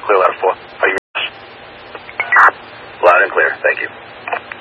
clear, loud and 4. Are you? Loud and clear. Thank you.